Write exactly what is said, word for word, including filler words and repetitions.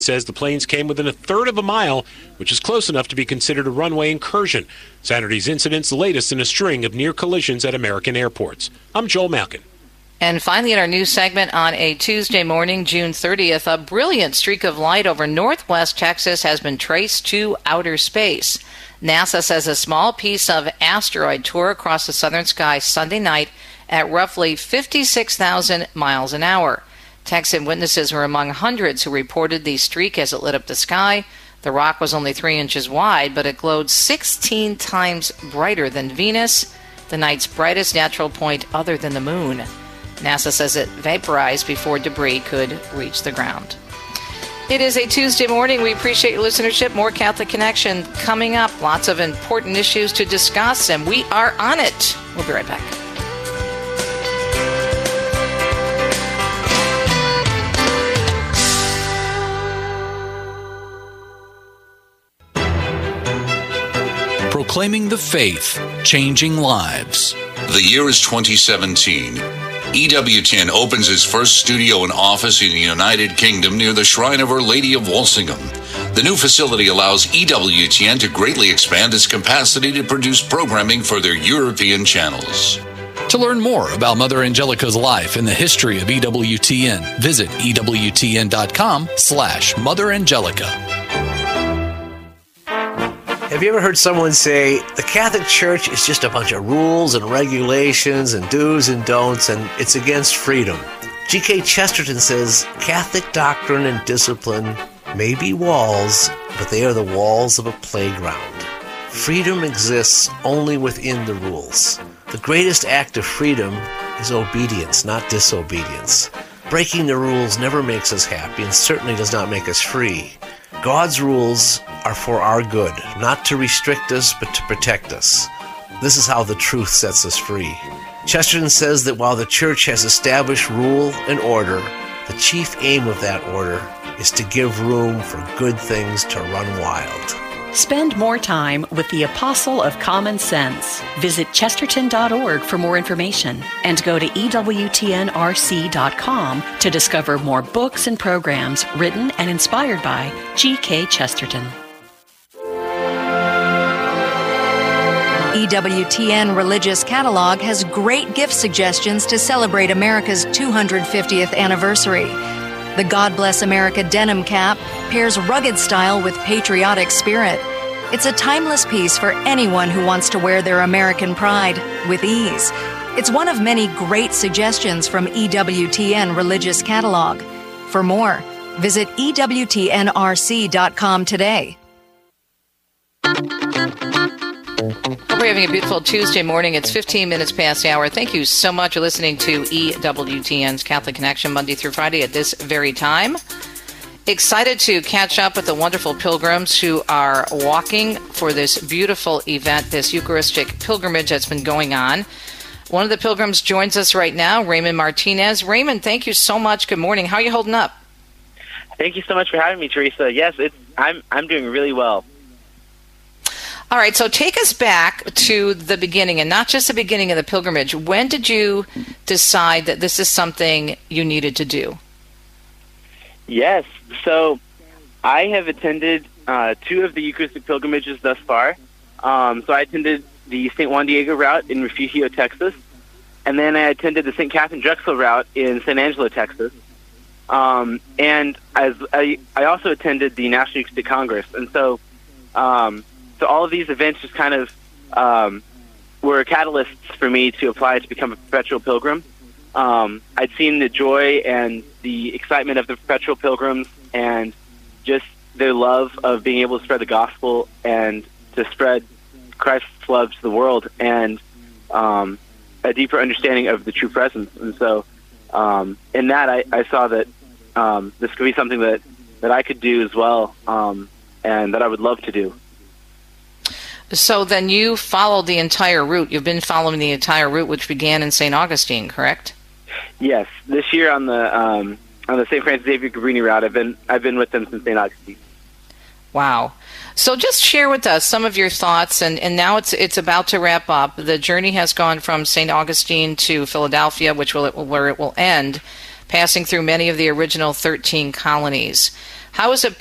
says the planes came within a third of a mile, which is close enough to be considered a runway incursion. Saturday's incident's the latest in a string of near collisions at American airports. I'm Joel Malkin. And finally, in our news segment on a Tuesday morning, June thirtieth, a brilliant streak of light over northwest Texas has been traced to outer space. NASA says a small piece of asteroid tore across the southern sky Sunday night at roughly fifty-six thousand miles an hour. Texan witnesses were among hundreds who reported the streak as it lit up the sky. The rock was only three inches wide, but it glowed sixteen times brighter than Venus, the night's brightest natural point other than the moon. NASA says it vaporized before debris could reach the ground. It is a Tuesday morning. We appreciate your listenership. More Catholic Connection coming up. Lots of important issues to discuss, and we are on it. We'll be right back. Proclaiming the faith, changing lives. The year is twenty seventeen. E W T N opens its first studio and office in the United Kingdom near the Shrine of Our Lady of Walsingham. The new facility allows E W T N to greatly expand its capacity to produce programming for their European channels. To learn more about Mother Angelica's life and the history of E W T N, visit ewtn.com slash Mother Angelica. Have you ever heard someone say, the Catholic Church is just a bunch of rules and regulations and do's and don'ts, and it's against freedom? G K Chesterton says, Catholic doctrine and discipline may be walls, but they are the walls of a playground. Freedom exists only within the rules. The greatest act of freedom is obedience, not disobedience. Breaking the rules never makes us happy and certainly does not make us free. God's rules are for our good, not to restrict us, but to protect us. This is how the truth sets us free. Chesterton says that while the Church has established rule and order, the chief aim of that order is to give room for good things to run wild. Spend more time with the Apostle of Common Sense. Visit chesterton dot org for more information and go to E W T N R C dot com to discover more books and programs written and inspired by G K Chesterton. E W T N Religious Catalog has great gift suggestions to celebrate America's two hundred fiftieth anniversary. The God Bless America denim cap pairs rugged style with patriotic spirit. It's a timeless piece for anyone who wants to wear their American pride with ease. It's one of many great suggestions from E W T N Religious Catalog. For more, visit E W T N R C dot com today. Hope you're having a beautiful Tuesday morning. It's fifteen minutes past the hour. Thank you so much for listening to E W T N's Catholic Connection Monday through Friday at this very time. Excited to catch up with the wonderful pilgrims who are walking for this beautiful event, this Eucharistic pilgrimage that's been going on. One of the pilgrims joins us right now, Raymond Martinez. Raymond, thank you so much. Good morning. How are you holding up? Thank you so much for having me, Teresa. Yes, it's, I'm I'm doing really well. All right, so take us back to the beginning, and not just the beginning of the pilgrimage. When did you decide that this is something you needed to do? Yes, so I have attended uh, two of the Eucharistic pilgrimages thus far. Um, so I attended the Saint Juan Diego route in Refugio, Texas, and then I attended the Saint Catherine Drexel route in San Angelo, Texas. Um, and as I, I also attended the National Eucharistic Congress, and so um, so all of these events just kind of um, were catalysts for me to apply to become a perpetual pilgrim. Um, I'd seen the joy and the excitement of the perpetual pilgrims and just their love of being able to spread the gospel and to spread Christ's love to the world, and um, a deeper understanding of the true presence. And so um, in that, I, I saw that um, this could be something that, that I could do as well, um, and that I would love to do. So then you followed the entire route. You've been following the entire route, which began in Saint Augustine, correct? Yes. This year on the um, on the Saint Francis Xavier Cabrini route, I've been I've been with them since Saint Augustine. Wow. So just share with us some of your thoughts, and, and now it's it's about to wrap up. The journey has gone from Saint Augustine to Philadelphia, which will where it will end, passing through many of the original thirteen colonies. How has it